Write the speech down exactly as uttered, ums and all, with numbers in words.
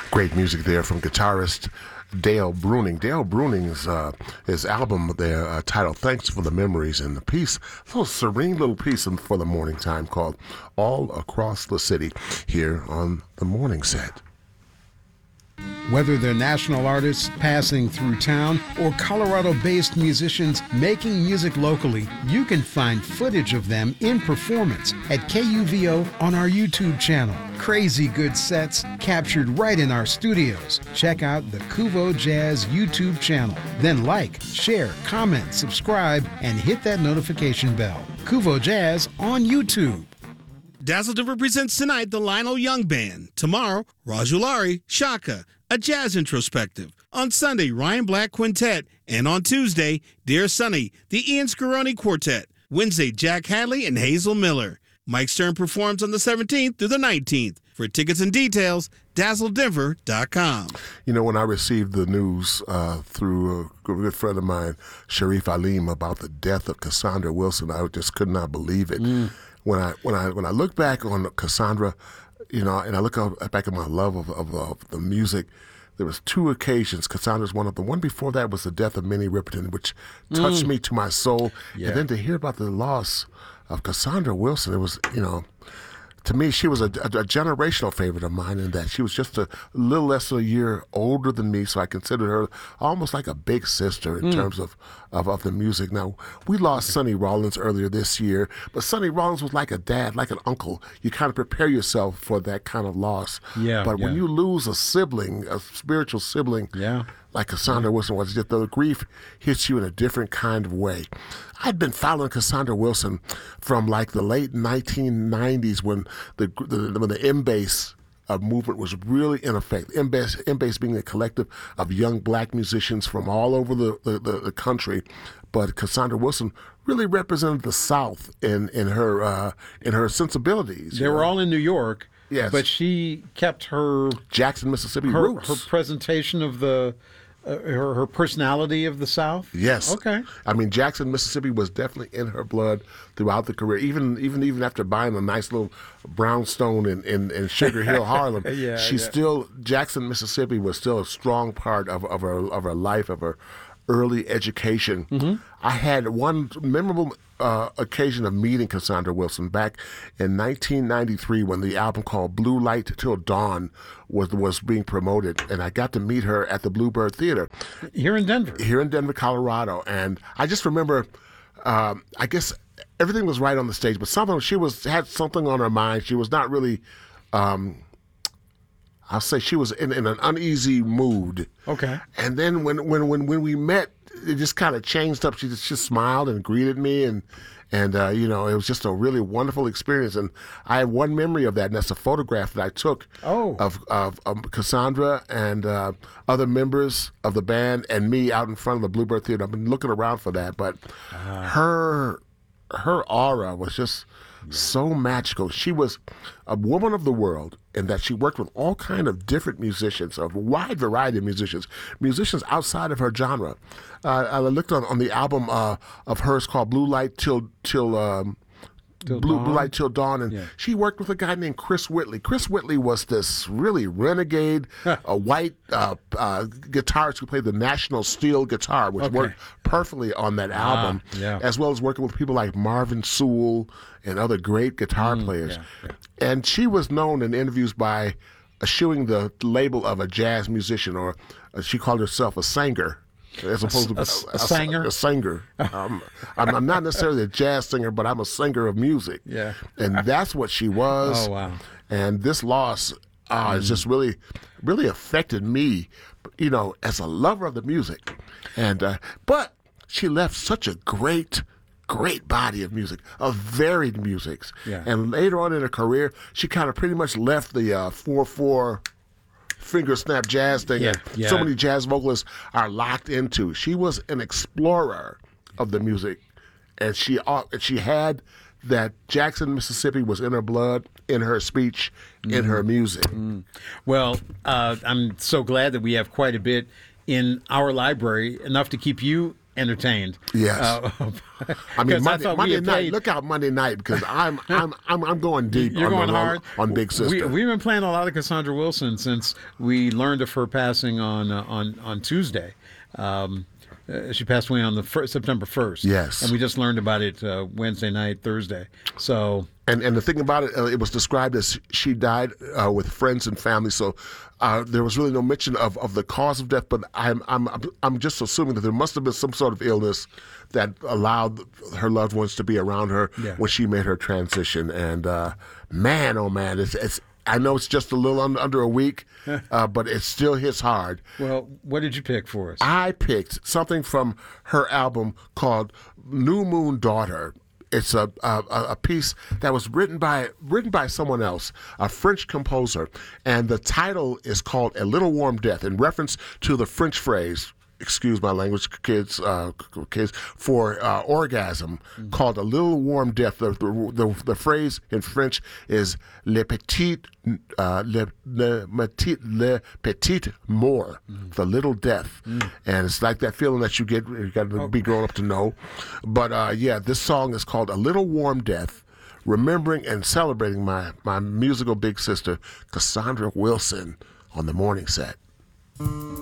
Great music there from guitarist Dale Bruning. Dale Bruning's uh, his album there uh, titled "Thanks for the Memories," and the piece, a little serene little piece for the morning time called "All Across the City" here on the morning set. Whether they're national artists passing through town or Colorado-based musicians making music locally, you can find footage of them in performance at K U V O on our YouTube channel. Crazy good sets captured right in our studios. Check out the Kuvo Jazz YouTube channel. Then like, share, comment, subscribe, and hit that notification bell. Kuvo Jazz on YouTube. Dazzle Denver presents tonight the Lionel Young Band. Tomorrow, Rajulari, Shaka, a jazz introspective. On Sunday, Ryan Black Quintet. And on Tuesday, Dear Sonny, the Ian Scaroni Quartet. Wednesday, Jack Hadley and Hazel Miller. Mike Stern performs on the seventeenth through the nineteenth. For tickets and details, dazzle denver dot com. You know, when I received the news uh, through a good friend of mine, Sharif Alim, about the death of Cassandra Wilson, I just could not believe it. Mm. When I when I when I look back on Cassandra, you know, and I look back at my love of, of, of the music, there was two occasions. Cassandra's one of them. One before that was the death of Minnie Riperton, which touched mm. me to my soul. Yeah. And then to hear about the loss of Cassandra Wilson, it was, you know, to me, she was a, a, a generational favorite of mine in that she was just a little less than a year older than me, so I considered her almost like a big sister in mm. terms of, of, of the music. Now, we lost Sonny Rollins earlier this year, but Sonny Rollins was like a dad, like an uncle. You kind of prepare yourself for that kind of loss. Yeah, but yeah. when you lose a sibling, a spiritual sibling, yeah. like Cassandra Wilson was, just the grief hits you in a different kind of way. I'd been following Cassandra Wilson from like the late nineteen nineties when the the, when the M-Bass uh, movement was really in effect. M-Bass, M-Bass being a collective of young black musicians from all over the, the, the, the country, but Cassandra Wilson really represented the South in in her uh, in her sensibilities. They were know? all in New York. Yes. But she kept her Jackson, Mississippi her, roots. Her presentation of the uh, her her personality of the South. Yes. Okay. I mean, Jackson, Mississippi was definitely in her blood throughout the career. Even even even after buying a nice little brownstone in, in, in Sugar Hill, Harlem, yeah, she yeah. still Jackson, Mississippi was still a strong part of, of her of her life, of her early education. Mm-hmm. I had one memorable uh, occasion of meeting Cassandra Wilson back in nineteen ninety-three when the album called Blue Light Till Dawn was was being promoted, and I got to meet her at the Bluebird Theater. Here in Denver. Here in Denver, Colorado. And I just remember, um, I guess everything was right on the stage, but somehow she was had something on her mind. She was not really... Um, I'll say she was in, in an uneasy mood. Okay. And then when when when, when we met, it just kind of changed up. She just, just smiled and greeted me, and and uh, you know, it was just a really wonderful experience. And I have one memory of that, and that's a photograph that I took oh. of, of of Cassandra and uh, other members of the band and me out in front of the Bluebird Theater. I've been looking around for that, but uh-huh. her her aura was just so magical. She was a woman of the world in that she worked with all kind of different musicians, a wide variety of musicians, musicians outside of her genre. Uh, I looked on, on the album uh, of hers called Blue Light Till Till um, Till Blue, Dawn. Blue Light Till Dawn, and yeah. she worked with a guy named Chris Whitley. Chris Whitley was this really renegade, a white uh, uh, guitarist who played the National Steel guitar, which okay. worked perfectly on that album, ah, yeah. as well as working with people like Marvin Sewell and other great guitar mm, players. Yeah, yeah. And she was known in interviews by eschewing the label of a jazz musician, or uh, she called herself a singer. As opposed a, to a, a, a singer, a singer. Um, I'm, I'm not necessarily a jazz singer, but I'm a singer of music. Yeah, and that's what she was. Oh wow! And this loss uh, mm. has just really, really affected me. You know, as a lover of the music, and uh, but she left such a great, great body of music, of varied musics. Yeah. And later on in her career, she kind of pretty much left the uh, four four. finger snap jazz thing yeah, that yeah. so many jazz vocalists are locked into. She was an explorer of the music, and she uh, she had that Jackson, Mississippi was in her blood, in her speech, mm. in her music. Mm. Well, uh, I'm so glad that we have quite a bit in our library, enough to keep you entertained. Yes. Uh, I mean, 'cause Monday, thought we Monday had night. played- Look out, Monday night, because I'm I'm I'm I'm going deep. You're on, going on, hard on Big Sister. We, we've been playing a lot of Cassandra Wilson since we learned of her passing on uh, on on Tuesday. Um, uh, she passed away on the first, September first. Yes. And we just learned about it uh, Wednesday night, Thursday. So. And and the thing about it, uh, it was described as she died uh, with friends and family. So uh, there was really no mention of, of the cause of death. But I'm I'm I'm just assuming that there must have been some sort of illness that allowed her loved ones to be around her Yeah. when she made her transition. And uh, man, oh man, it's it's. I know it's just a little under, under a week, uh, but it still hits hard. Well, what did you pick for us? I picked something from her album called New Moon Daughter. It's a, a a piece that was written by written by someone else, a French composer, and the title is called "A Little Warm Death," in reference to the French phrase, excuse my language, kids, uh, kids, for uh, orgasm, mm-hmm. called "A Little Warm Death." The the, the, the phrase in French is "le petit, uh, le, le, petit, le petit mort," mm-hmm. the little death, mm-hmm. and it's like that feeling that you get. You got to be grown up to know, but uh, yeah, this song is called "A Little Warm Death," remembering and celebrating my my musical big sister Cassandra Wilson on the morning set.